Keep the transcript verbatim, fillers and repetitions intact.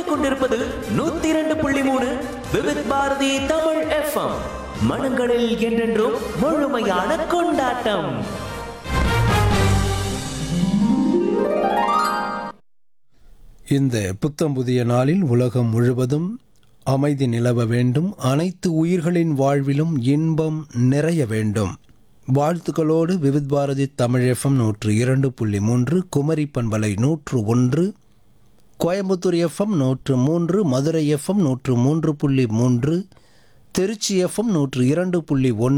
கேட்டுக்கொண்டிருப்பது நூத்தி இரண்டு புள்ளி மூணு விவித் பாரதி தமிழ் எஃப்எம். மனங்களில் என்றென்றும் முழுமையான கொண்டாட்டம். இந்த புத்தம் புதிய நாளில் உலகம் முழுவதும் அமைதி நிலவ வேண்டும், அனைத்து உயிர்களின் வாழ்விலும் இன்பம் நிறைய வேண்டும். வாழ்த்துக்களோடு விவித் பாரதி தமிழ் எஃப்எம் நூற்று இரண்டு புள்ளி மூன்று, குமரி பண்பலை நூற்று ஒன்று, கோயம்புத்தூர் எஃப்எம் நூற்று மூன்று, மதுரை எஃப்எம் நூற்று மூன்று புள்ளி மூன்று, திருச்சி எஃப்எம் நூற்று இரண்டு புள்ளி ஒன்று,